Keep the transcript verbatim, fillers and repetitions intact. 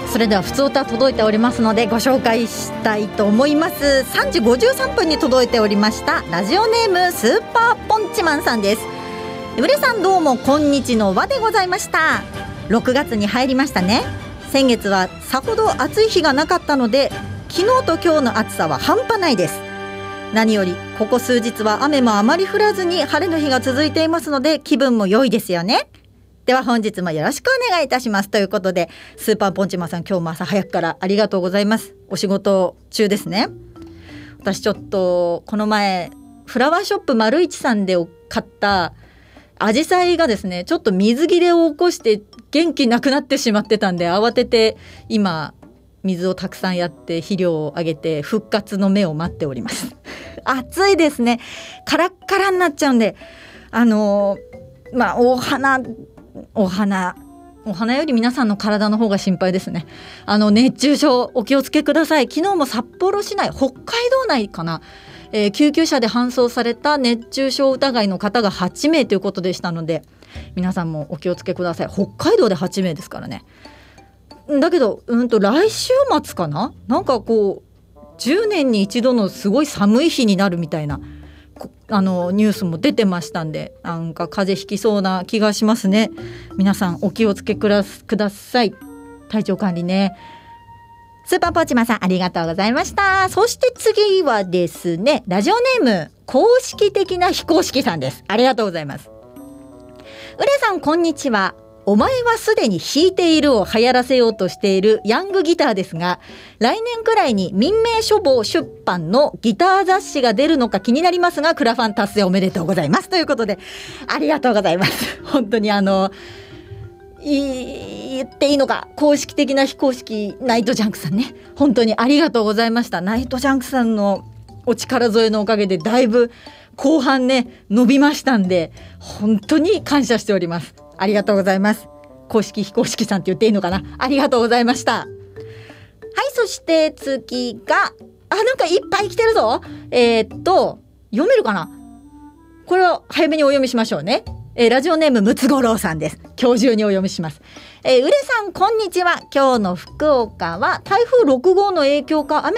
それではふつおた届いておりますのでご紹介したいと思います。さんじごじゅうさんぷんに届いておりましたラジオネームスーパーポンチマンさんです。うれさんどうもこんにちのわでございました。ろくがつに入りましたね。先月はさほど暑い日がなかったので昨日と今日の暑さは半端ないです。何よりここ数日は雨もあまり降らずに晴れの日が続いていますので気分も良いですよね。では本日もよろしくお願いいたしますということで、スーパーポンチマンさん今日も朝早くからありがとうございます。お仕事中ですね。私ちょっとこの前フラワーショップ丸一さんで買ったアジサイがですねちょっと水切れを起こして元気なくなってしまってたんで、慌てて今水をたくさんやって肥料をあげて復活の芽を待っております暑いですね。カラッカラになっちゃうんで、あのー、まあお花お花お花より皆さんの体の方が心配ですね。あの熱中症お気をつけください。昨日も札幌市内、北海道内かな、えー、救急車で搬送された熱中症疑いの方がはちめいということでしたので、皆さんもお気をつけください。北海道ではちめいですからね。だけど、うんと来週末かな、なんかこうじゅうねんに一度のすごい寒い日になるみたいなあのニュースも出てましたんで、なんか風邪ひきそうな気がしますね。皆さんお気をつけください。体調管理ね。スーパーポーチマンさんありがとうございました。そして次はですね、ラジオネーム公式的な非公式さんです。ありがとうございます。うれさんこんにちは。お前はすでに弾いているを流行らせようとしているヤングギターですが、来年くらいに民命書房出版のギター雑誌が出るのか気になりますが、クラファン達成おめでとうございますということで、ありがとうございます。本当にあの言っていいのか、公式的な非公式ナイトジャンクさんね、本当にありがとうございました。ナイトジャンクさんのお力添えのおかげでだいぶ後半ね伸びましたんで、本当に感謝しております。ありがとうございます。公式非公式さんって言っていいのかな、ありがとうございました。はい、そして次があなんかいっぱい来てるぞ。えー、っと読めるかな、これは早めにお読みしましょうね。えー、ラジオネームムツゴロウさんです。今日中にお読みします。えー、うれさんこんにちは。今日の福岡は台風ろくごうの影響か雨